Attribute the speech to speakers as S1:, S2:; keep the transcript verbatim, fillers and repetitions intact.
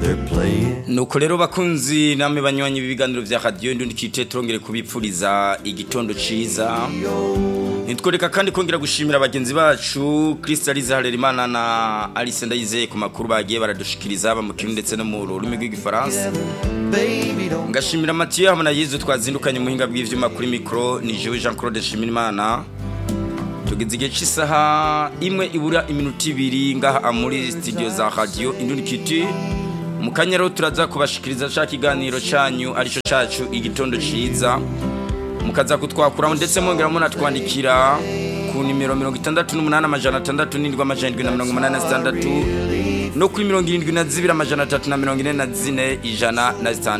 S1: nuko rero bakunzi namwe banywanyi b'ibiganiro vya radio Indundikite turongere kubipfuriza igitondo ciza. Nitworeka kandi kongera gushimira abagenzi bacu Crystalise Harerimana na Alice Ndayizeye ku makuru bagiye baradushikiriza ba mu Kirundi ndetse no mu rurimi rw'igifaransa. Ngashimira Mathieu hamwe na Yezu twazindukanye muhinga bw'ivyuma kuri micro ni jewe Jean Claude Shimirimana. Tugeze igihe cy'isaha imwe ibura iminota ibiri ngaha muri studio za radio Indundikite. Mukanyaro turaza kubashikiriza cha kiganiro cyanyu arico cacu igitondo ciza. Mukaza kutwakura ndetse mwongera muna twandikira ku nimero mirongo itandatu n'umunani amajana atandatu n'indwi amajana indwi na mirongo umunani na zitandatu no kuri mirongo irindwi na zibiri amajana atatu na mirongo ine na zine ijana na zitandatu.